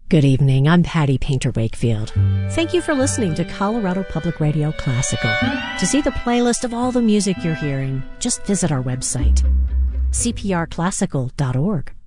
Good evening. I'm Patty Painter Wakefield. Thank you for listening to Colorado Public Radio Classical. To see the playlist of all the music you're hearing, just visit our website, cprclassical.org.